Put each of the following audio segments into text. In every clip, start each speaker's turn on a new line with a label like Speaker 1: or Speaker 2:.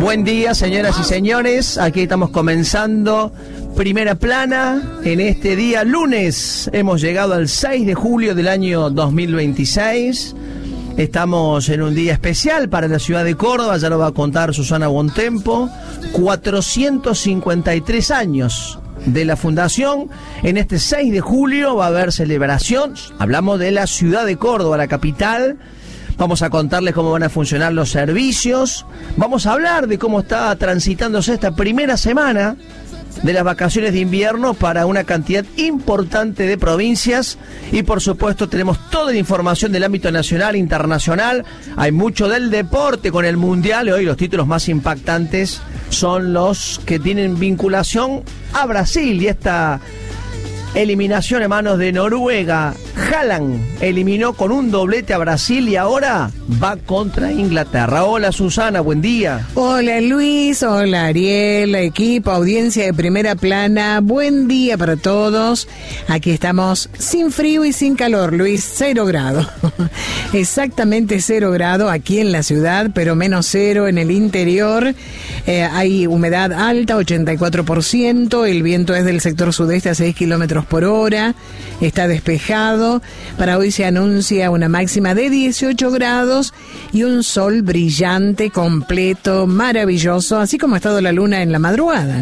Speaker 1: Buen día, señoras y señores. Aquí estamos comenzando Primera Plana en este día lunes. Hemos llegado al 6 de julio del año 2026. Estamos en un día especial para la ciudad de Córdoba, ya lo va a contar Susana Bontempo. 453 años de la fundación. En este 6 de julio va a haber celebración. Hablamos de la ciudad de Córdoba, la capital. Vamos a contarles cómo van a funcionar los servicios. Vamos a hablar de cómo está transitándose esta primera semana de las vacaciones de invierno para una cantidad importante de provincias. Y por supuesto tenemos toda la información del ámbito nacional e internacional. Hay mucho del deporte con el Mundial. Hoy los títulos más impactantes son los que tienen vinculación a Brasil y esta eliminación en manos de Noruega. Haaland eliminó con un doblete a Brasil y ahora va contra Inglaterra. Hola Susana, buen día.
Speaker 2: Hola Luis, hola Ariel, equipo, audiencia de Primera Plana. Buen día para todos. Aquí estamos sin frío y sin calor, Luis, 0 grados. Exactamente 0 grados aquí en la ciudad, pero menos 0 en el interior. Hay humedad alta, 84%. El viento es del sector sudeste a 6 kilómetros por hora. Está despejado. Para hoy se anuncia una máxima de 18 grados y un sol brillante, completo, maravilloso, así como ha estado la luna en la madrugada.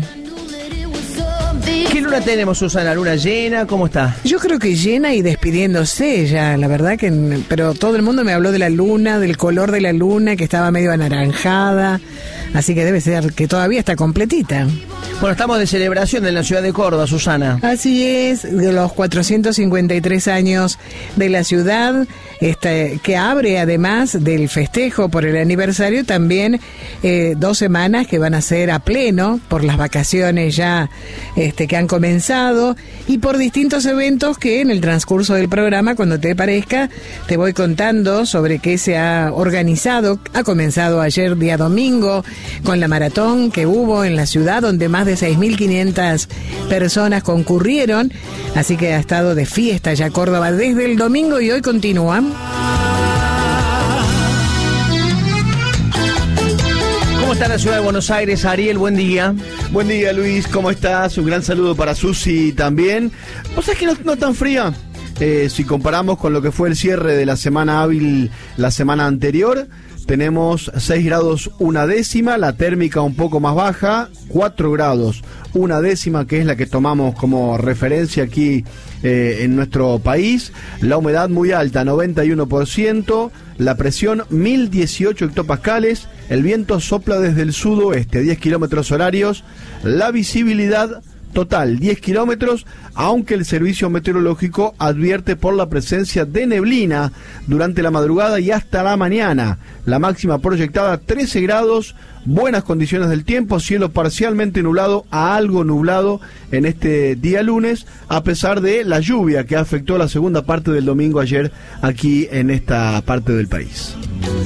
Speaker 1: ¿Qué luna tenemos, Susana? ¿Luna llena? ¿Cómo está?
Speaker 2: Yo creo que llena y despidiéndose ya, la verdad que... Pero todo el mundo me habló de la luna, del color de la luna, que estaba medio anaranjada, así que debe ser que todavía está completita.
Speaker 1: Bueno, estamos de celebración en la ciudad de Córdoba, Susana.
Speaker 2: Así es, de los 453 años de la ciudad, que abre además del festejo por el aniversario también 2 semanas que van a ser a pleno por las vacaciones ya que han comenzado y por distintos eventos que en el transcurso del programa, cuando te parezca, te voy contando sobre qué se ha organizado. Ha comenzado ayer día domingo con la maratón que hubo en la ciudad, donde más de 6.500 personas concurrieron, así que ha estado de fiesta ya Córdoba desde el domingo y hoy continúa.
Speaker 1: ¿Cómo está la ciudad de Buenos Aires? Ariel, buen día.
Speaker 3: Buen día, Luis, ¿cómo estás? Un gran saludo para Susi también. ¿Vos sabés que no tan fría? Si comparamos con lo que fue el cierre de la semana hábil la semana anterior, tenemos 6 grados 1/10, la térmica un poco más baja, 4 grados 1/10, que es la que tomamos como referencia aquí en nuestro país. La humedad muy alta, 91%, la presión 1018 hectopascales, el viento sopla desde el sudoeste, 10 kilómetros horarios, la visibilidad total 10 kilómetros, aunque el servicio meteorológico advierte por la presencia de neblina durante la madrugada y hasta la mañana. La máxima proyectada 13 grados, buenas condiciones del tiempo, cielo parcialmente nublado a algo nublado en este día lunes, a pesar de la lluvia que afectó la segunda parte del domingo ayer aquí en esta parte del país.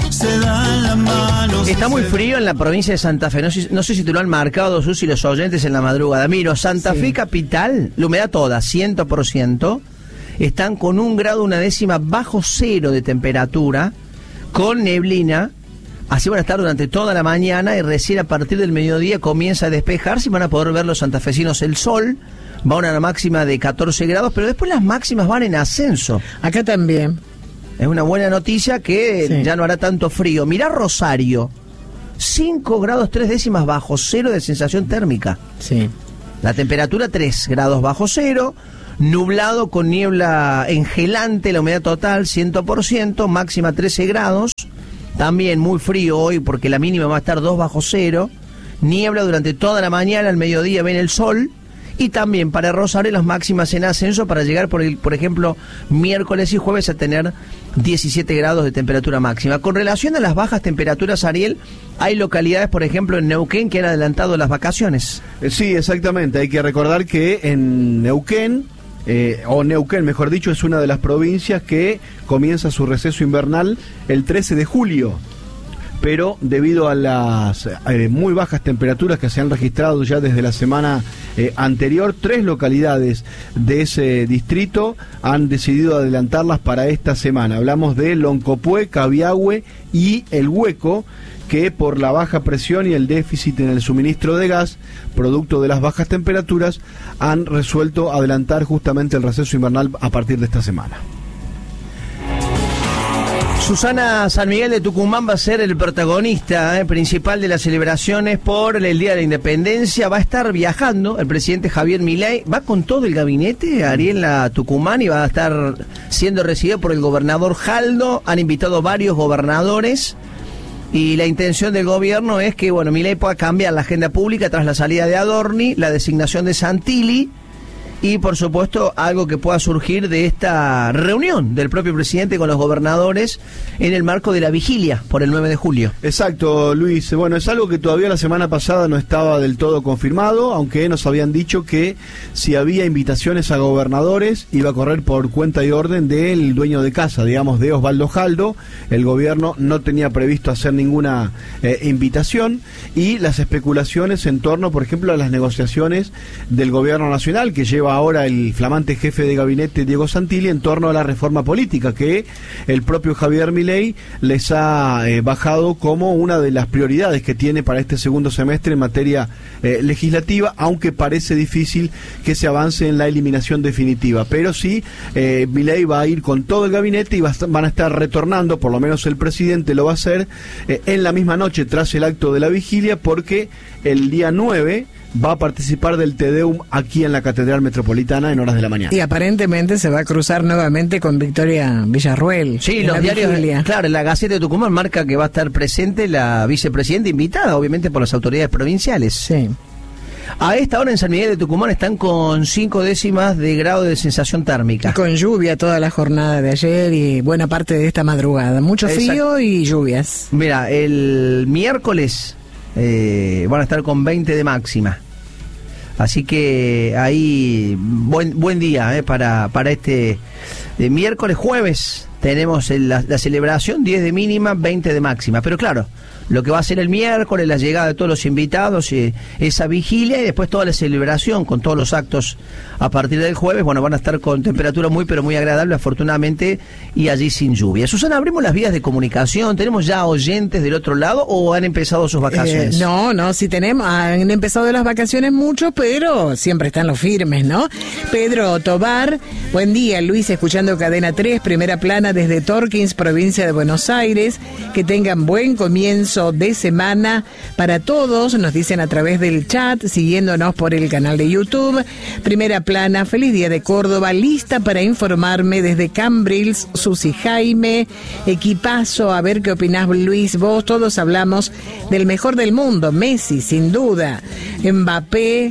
Speaker 1: Está muy frío en la provincia de Santa Fe. No sé si te lo han marcado, Susi, los oyentes en la madrugada. Miro, Santa Fe capital, la humedad toda, 100%. Están con 1 grado 1/10 bajo cero de temperatura, con neblina. Así van a estar durante toda la mañana y recién a partir del mediodía comienza a despejarse y van a poder ver los santafesinos el sol. Va a una máxima de 14 grados, pero después las máximas van en ascenso.
Speaker 2: Acá también.
Speaker 1: Es una buena noticia que ya no hará tanto frío. Mirá Rosario, 5 grados 3/10 bajo cero de sensación térmica.
Speaker 2: Sí.
Speaker 1: La temperatura 3 grados bajo cero, nublado con niebla engelante, la humedad total 100%, máxima 13 grados. También muy frío hoy porque la mínima va a estar 2 bajo cero. Niebla durante toda la mañana, al mediodía ven el sol. Y también para Rosario las máximas en ascenso para llegar, por ejemplo, miércoles y jueves a tener 17 grados de temperatura máxima. Con relación a las bajas temperaturas, Ariel, hay localidades, por ejemplo, en Neuquén que han adelantado las vacaciones.
Speaker 3: Sí, exactamente. Hay que recordar que en Neuquén, Neuquén, mejor dicho, es una de las provincias que comienza su receso invernal el 13 de julio. pero debido a las muy bajas temperaturas que se han registrado ya desde la semana anterior, 3 localidades de ese distrito han decidido adelantarlas para esta semana. Hablamos de Loncopué, Cabiahue y El Hueco, que por la baja presión y el déficit en el suministro de gas, producto de las bajas temperaturas, han resuelto adelantar justamente el receso invernal a partir de esta semana.
Speaker 1: Susana, San Miguel de Tucumán va a ser el protagonista principal de las celebraciones por el Día de la Independencia. Va a estar viajando el presidente Javier Milei, va con todo el gabinete, Ariel, a Tucumán, y va a estar siendo recibido por el gobernador Jaldo. Han invitado varios gobernadores. Y la intención del gobierno es que, Milei pueda cambiar la agenda pública tras la salida de Adorni, la designación de Santilli y, por supuesto, algo que pueda surgir de esta reunión del propio presidente con los gobernadores en el marco de la vigilia por el 9 de julio.
Speaker 3: Exacto, Luis. Bueno, es algo que todavía la semana pasada no estaba del todo confirmado, aunque nos habían dicho que si había invitaciones a gobernadores iba a correr por cuenta y orden del dueño de casa, digamos, de Osvaldo Jaldo. El gobierno no tenía previsto hacer ninguna invitación, y las especulaciones en torno, por ejemplo, a las negociaciones del gobierno nacional que lleva ahora el flamante jefe de gabinete Diego Santilli en torno a la reforma política que el propio Javier Milei les ha bajado como una de las prioridades que tiene para este segundo semestre en materia legislativa, aunque parece difícil que se avance en la eliminación definitiva. Pero sí, Milei va a ir con todo el gabinete y van a estar retornando, por lo menos el presidente lo va a hacer, en la misma noche tras el acto de la vigilia, porque el día 9 va a participar del Te Deum aquí en la Catedral Metropolitana en horas de la mañana.
Speaker 2: Y aparentemente se va a cruzar nuevamente con Victoria Villarruel.
Speaker 1: Sí, los diarios, claro, en la Gaceta de Tucumán marca que va a estar presente la vicepresidenta invitada, obviamente por las autoridades provinciales.
Speaker 2: Sí.
Speaker 1: A esta hora en San Miguel de Tucumán están con 5 décimas de grado de sensación térmica.
Speaker 2: Y con lluvia toda la jornada de ayer y buena parte de esta madrugada. Mucho frío y lluvias.
Speaker 1: Mira, el miércoles van a estar con 20 de máxima. Así que ahí buen día para este miércoles. Jueves tenemos la celebración, 10 de mínima, 20 de máxima. Pero claro, lo que va a ser el miércoles, la llegada de todos los invitados, esa vigilia y después toda la celebración con todos los actos a partir del jueves, van a estar con temperatura muy pero muy agradable, afortunadamente, y allí sin lluvia. Susana, abrimos las vías de comunicación. ¿Tenemos ya oyentes del otro lado o han empezado sus vacaciones?
Speaker 2: No, sí tenemos, han empezado las vacaciones mucho, pero siempre están los firmes, ¿no? Pedro Tobar, buen día, Luis, escuchando Cadena 3, primera plana desde Torkins, provincia de Buenos Aires. Que tengan buen comienzo de semana para todos, nos dicen a través del chat, siguiéndonos por el canal de YouTube. Primera plana, feliz día de Córdoba, lista para informarme desde Cambrils, Susi Jaime, equipazo, a ver qué opinás, Luis, vos. Todos hablamos del mejor del mundo, Messi, sin duda, Mbappé,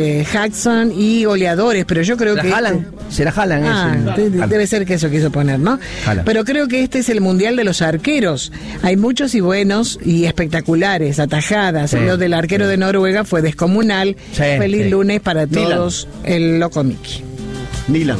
Speaker 2: Jackson y goleadores, pero yo creo que
Speaker 1: será Haaland.
Speaker 2: Debe ser que eso quiso poner, ¿no? Haaland. Pero creo que este es el mundial de los arqueros. Hay muchos y buenos y espectaculares, atajadas. Sí, lo del arquero de Noruega fue descomunal. Feliz lunes para todos. El loco Miki.
Speaker 3: Nilan,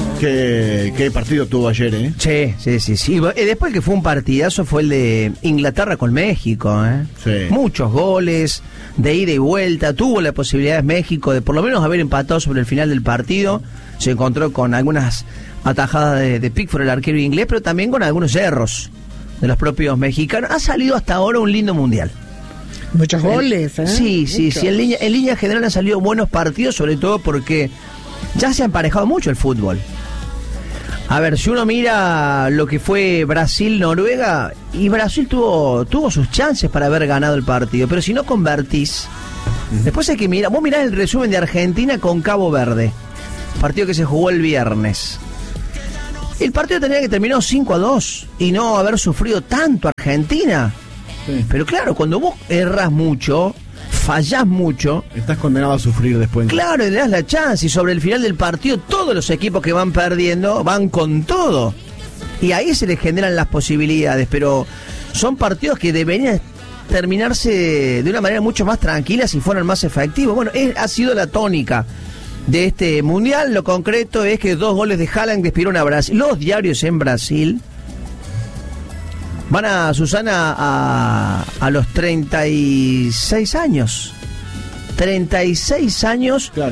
Speaker 3: ¿qué partido tuvo ayer, eh?
Speaker 1: Sí. Después que fue un partidazo fue el de Inglaterra con México,
Speaker 3: Sí.
Speaker 1: Muchos goles de ida y vuelta. Tuvo la posibilidad México de por lo menos haber empatado sobre el final del partido. Se encontró con algunas atajadas de Pickford, el arquero inglés, pero también con algunos erros de los propios mexicanos. Ha salido hasta ahora un lindo mundial.
Speaker 2: Muchos goles, ¿eh?
Speaker 1: Sí. En línea general han salido buenos partidos, sobre todo porque ya se ha emparejado mucho el fútbol. A ver, si uno mira lo que fue Brasil-Noruega, y Brasil tuvo sus chances para haber ganado el partido, pero si no convertís, después hay que mirar. Vos mirás el resumen de Argentina con Cabo Verde, partido que se jugó el viernes. El partido tenía que terminar 5-2 y no haber sufrido tanto Argentina. Sí. Pero claro, cuando vos erras mucho, fallás mucho,
Speaker 3: estás condenado a sufrir después.
Speaker 1: Claro, y le das la chance, y sobre el final del partido todos los equipos que van perdiendo van con todo. Y ahí se les generan las posibilidades, pero son partidos que deberían terminarse de una manera mucho más tranquila si fueran más efectivos. Bueno, ha sido la tónica de este mundial. Lo concreto es que 2 goles de Haaland despidieron a Brasil. Los diarios en Brasil Van a, Susana, a los 36 años. 36 años,
Speaker 3: claro,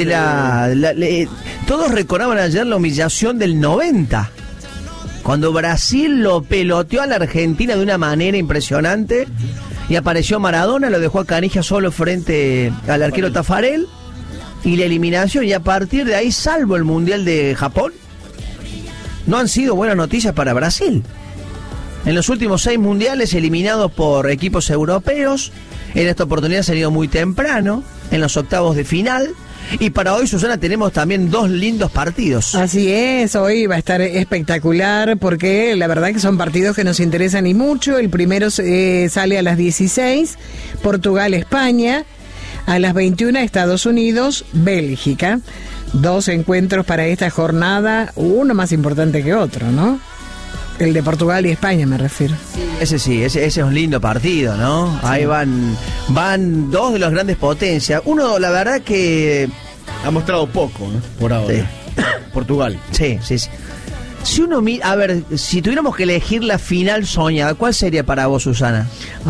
Speaker 1: de todos recordaban ayer la humillación del 90, cuando Brasil lo peloteó a la Argentina de una manera impresionante, y apareció Maradona, lo dejó a Canija solo frente al arquero Tafarel, y la eliminación, y a partir de ahí, salvo el Mundial de Japón, no han sido buenas noticias para Brasil. En los últimos 6 mundiales eliminados por equipos europeos. En esta oportunidad se han ido muy temprano, en los octavos de final. Y para hoy, Susana, tenemos también 2 lindos partidos.
Speaker 2: Así es, hoy va a estar espectacular porque la verdad que son partidos que nos interesan y mucho. El primero sale a las 16, Portugal-España. A las 21, Estados Unidos-Bélgica. 2 encuentros para esta jornada, uno más importante que otro, ¿no? El de Portugal y España me refiero.
Speaker 1: Ese es un lindo partido, ¿no? Sí. Ahí van 2 de las grandes potencias. Uno, la verdad que
Speaker 3: ha mostrado poco, ¿no? Por ahora. Sí. Portugal.
Speaker 1: Sí. Si uno mira, a ver, si tuviéramos que elegir la final soñada, ¿cuál sería para vos, Susana?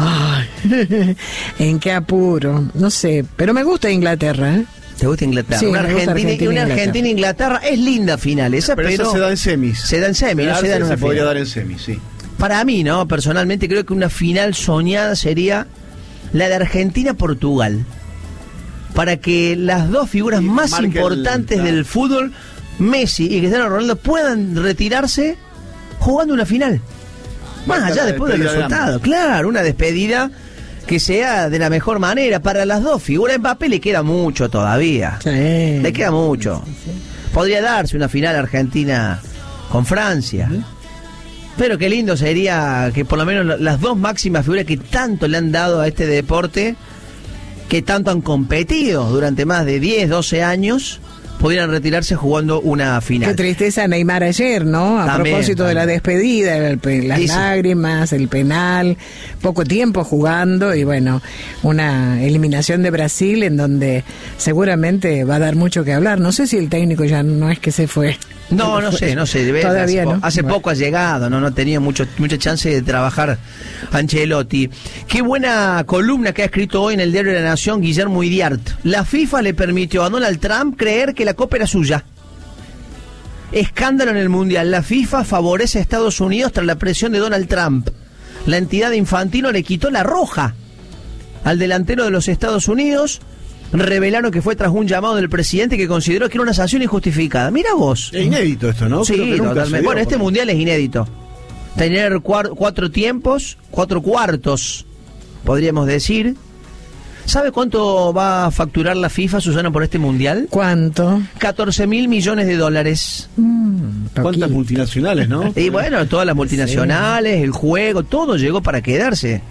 Speaker 2: Ay, ¿en qué apuro? No sé, pero me gusta Inglaterra, ¿eh?
Speaker 1: ¿Te gusta Inglaterra?
Speaker 2: Sí,
Speaker 1: una Argentina-Inglaterra es linda final esa, pero
Speaker 3: esa se da en semis.
Speaker 1: Se da en semis, no se da en una
Speaker 3: se podría
Speaker 1: final.
Speaker 3: Dar en semis, sí.
Speaker 1: Para mí, ¿no? Personalmente creo que una final soñada sería la de Argentina-Portugal. Para que las 2 figuras más importantes del fútbol, Messi y Cristiano Ronaldo, puedan retirarse jugando una final. Más allá después del resultado. Claro, una despedida que sea de la mejor manera para las 2 figuras. Mbappé le queda mucho todavía.
Speaker 2: Sí.
Speaker 1: Le queda mucho. Sí. Podría darse una final Argentina con Francia. Pero qué lindo sería que por lo menos las 2 máximas figuras que tanto le han dado a este deporte, que tanto han competido durante más de 10, 12 años, pudieran retirarse jugando una final.
Speaker 2: Qué tristeza Neymar ayer, ¿no? A propósito de la despedida, las lágrimas, el penal, poco tiempo jugando y bueno, una eliminación de Brasil en donde seguramente va a dar mucho que hablar. No sé si el técnico ya no es que se fue.
Speaker 1: No sé.
Speaker 2: Todavía
Speaker 1: hace poco ha llegado, no tenía mucha chance de trabajar Ancelotti. Qué buena columna que ha escrito hoy en el Diario de la Nación Guillermo Iriart. La FIFA le permitió a Donald Trump creer que la copa era suya. Escándalo en el Mundial. La FIFA favorece a Estados Unidos tras la presión de Donald Trump. La entidad de Infantino le quitó la roja al delantero de los Estados Unidos. Revelaron que fue tras un llamado del presidente que consideró que era una sanción injustificada. Mira vos.
Speaker 3: Es inédito esto, ¿no?
Speaker 1: Sí, totalmente. Bueno, este mundial es inédito. Tener 4 tiempos, 4 cuartos, podríamos decir. ¿Sabe cuánto va a facturar la FIFA, Susana, por este mundial?
Speaker 2: ¿Cuánto?
Speaker 1: 14.000 millones de dólares.
Speaker 3: ¿Cuántas multinacionales, no?
Speaker 1: Y bueno, todas las multinacionales, sí. El juego, todo llegó para quedarse.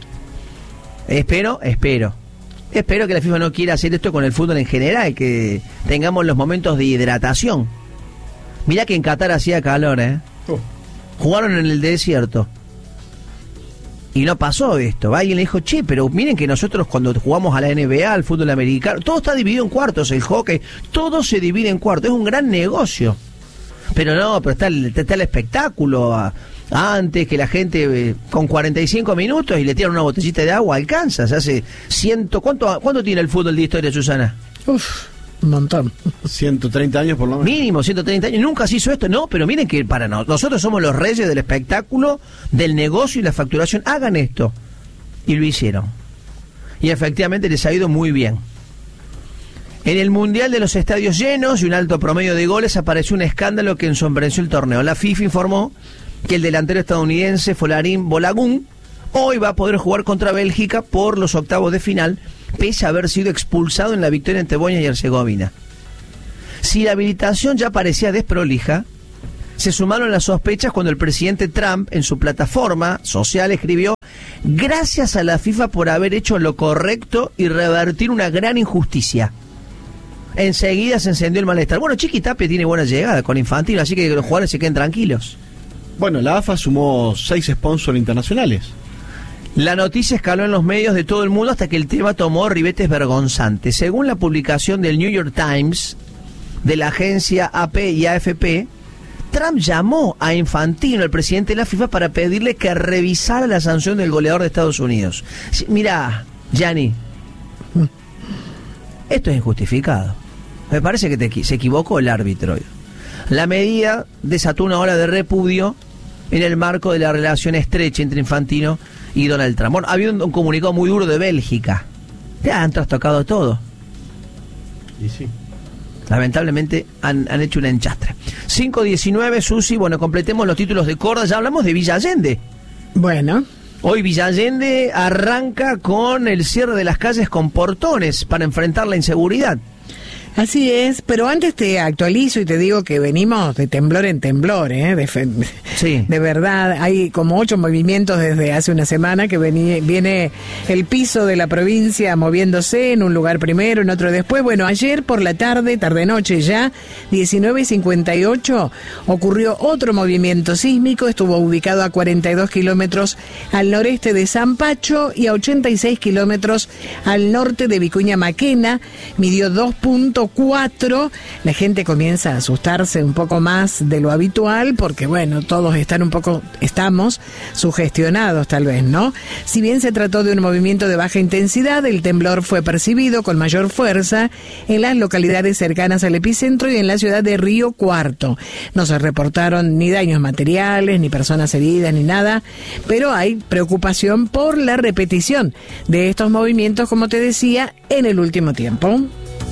Speaker 1: Espero que la FIFA no quiera hacer esto con el fútbol en general, que tengamos los momentos de hidratación. Mirá que en Qatar hacía calor, ¿eh? Jugaron en el desierto. Y no pasó esto. Alguien le dijo, che, pero miren que nosotros cuando jugamos a la NBA, al fútbol americano, todo está dividido en cuartos, el hockey, todo se divide en cuartos, es un gran negocio. Pero no, pero está el espectáculo. Antes que la gente con 45 minutos y le tiran una botellita de agua, alcanza. Se hace ¿Cuánto tiene el fútbol de historia, Susana?
Speaker 2: Un montón.
Speaker 3: 130 años por lo menos.
Speaker 1: Mínimo 130 años. Nunca se hizo esto. No, pero miren que para nosotros somos los reyes del espectáculo, del negocio y la facturación. Hagan esto. Y lo hicieron. Y efectivamente les ha ido muy bien. En el Mundial de los estadios llenos y un alto promedio de goles apareció un escándalo que ensombreció el torneo. La FIFA informó que el delantero estadounidense Folarin Balogun hoy va a poder jugar contra Bélgica por los octavos de final, pese a haber sido expulsado en la victoria ante Bosnia y Herzegovina. Si la habilitación ya parecía desprolija, se sumaron las sospechas cuando el presidente Trump en su plataforma social escribió: gracias a la FIFA por haber hecho lo correcto y revertir una gran injusticia. Enseguida se encendió el malestar. Bueno, Chiqui Tapia tiene buena llegada con Infantino, así que los jugadores se queden tranquilos.
Speaker 3: Bueno, la AFA sumó 6 sponsors internacionales.
Speaker 1: La noticia escaló en los medios de todo el mundo hasta que el tema tomó ribetes vergonzantes. Según la publicación del New York Times, de la agencia AP y AFP, Trump llamó a Infantino, el presidente de la FIFA, para pedirle que revisara la sanción del goleador de Estados Unidos. Mirá, Gianni, esto es injustificado. Me parece que se equivocó el árbitro. La medida desató una ola de repudio en el marco de la relación estrecha entre Infantino y Donald Trump. Bueno, había un comunicado muy duro de Bélgica. Ya han trastocado todo.
Speaker 3: Y sí.
Speaker 1: Lamentablemente han hecho un enchastre. 5:19, Susi, bueno, completemos los títulos de Córdoba. Ya hablamos de Villa Allende.
Speaker 2: Bueno.
Speaker 1: Hoy Villa Allende arranca con el cierre de las calles con portones para enfrentar la inseguridad.
Speaker 2: Así es, pero antes te actualizo y te digo que venimos de temblor en temblor,
Speaker 1: Sí.
Speaker 2: De verdad, hay como 8 movimientos desde hace una semana que viene el piso de la provincia moviéndose en un lugar primero, en otro después. Bueno, ayer por la tarde-noche ya, 19:58, ocurrió otro movimiento sísmico, estuvo ubicado a 42 kilómetros al noreste de San Pacho y a 86 kilómetros al norte de Vicuña Maquena, midió 2.4. La gente comienza a asustarse un poco más de lo habitual porque, bueno, todos estamos sugestionados tal vez, ¿no? Si bien se trató de un movimiento de baja intensidad, el temblor fue percibido con mayor fuerza en las localidades cercanas al epicentro y en la ciudad de Río Cuarto. No se reportaron ni daños materiales, ni personas heridas, ni nada, pero hay preocupación por la repetición de estos movimientos, como te decía, en el último tiempo.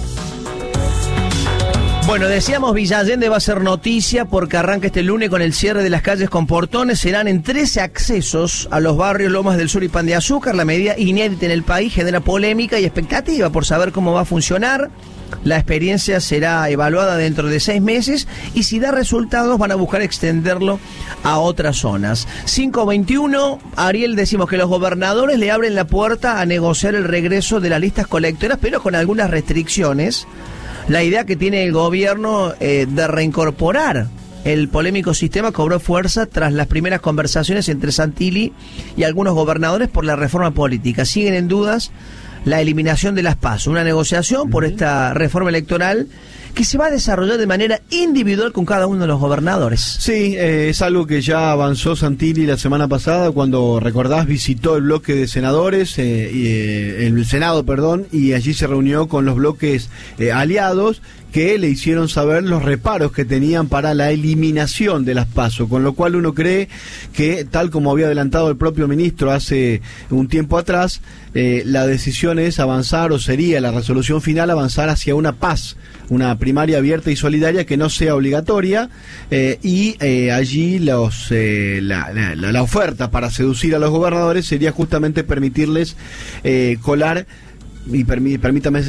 Speaker 1: Bueno, decíamos Villa Allende va a ser noticia porque arranca este lunes con el cierre de las calles con portones. Serán en 13 accesos a los barrios Lomas del Sur y Pan de Azúcar. La medida inédita en el país genera polémica y expectativa por saber cómo va a funcionar. La experiencia será evaluada dentro de 6 meses y si da resultados van a buscar extenderlo a otras zonas. 5:21, Ariel, decimos que los gobernadores le abren la puerta a negociar el regreso de las listas colectoras, pero con algunas restricciones. La idea que tiene el gobierno de reincorporar el polémico sistema cobró fuerza tras las primeras conversaciones entre Santilli y algunos gobernadores por la reforma política. Siguen en dudas la eliminación de las PASO, una negociación por esta reforma electoral que se va a desarrollar de manera individual con cada uno de los gobernadores.
Speaker 3: Sí, es algo que ya avanzó Santilli la semana pasada cuando, recordás, visitó el bloque de senadores, el Senado, y allí se reunió con los bloques aliados que le hicieron saber los reparos que tenían para la eliminación de las PASO, con lo cual uno cree que, tal como había adelantado el propio ministro hace un tiempo atrás, la decisión es avanzar, o sería la resolución final, avanzar hacia una paz, una primaria abierta y solidaria que no sea obligatoria, y allí la oferta para seducir a los gobernadores sería justamente permitirles colar, y permítame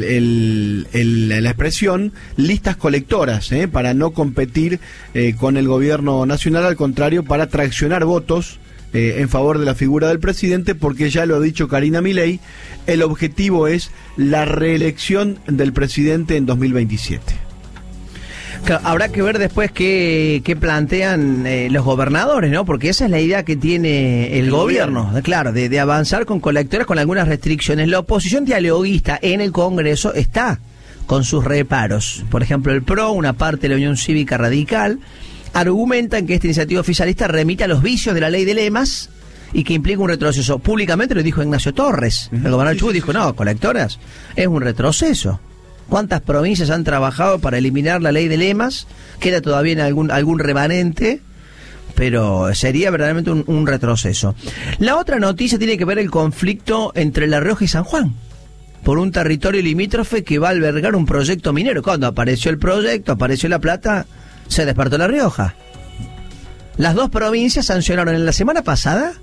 Speaker 3: la expresión, listas colectoras, para no competir con el gobierno nacional, al contrario, para traccionar votos en favor de la figura del presidente, porque ya lo ha dicho Karina Milei, el objetivo es la reelección del presidente en 2027.
Speaker 1: Claro, habrá que ver después qué plantean los gobernadores, ¿no? Porque esa es la idea que tiene el gobierno, claro, de avanzar con colectoras con algunas restricciones. La oposición dialoguista en el Congreso está con sus reparos. Por ejemplo, el PRO, una parte de la Unión Cívica Radical, argumentan que esta iniciativa oficialista remite a los vicios de la ley de lemas y que implica un retroceso. Públicamente lo dijo Ignacio Torres. El gobernador Chubut dijo, no, colectoras es un retroceso. ¿Cuántas provincias han trabajado para eliminar la ley de lemas? Queda todavía en algún remanente, pero sería verdaderamente un retroceso. La otra noticia tiene que ver el conflicto entre La Rioja y San Juan, por un territorio limítrofe que va a albergar un proyecto minero. Cuando apareció el proyecto, apareció la plata, se despertó La Rioja. Las dos provincias sancionaron en la semana pasada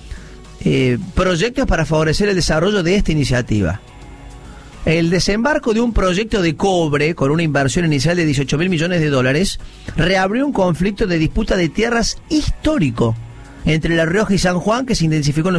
Speaker 1: proyectos para favorecer el desarrollo de esta iniciativa. El desembarco de un proyecto de cobre con una inversión inicial de $18.000 millones reabrió un conflicto de disputa de tierras histórico entre La Rioja y San Juan que se intensificó en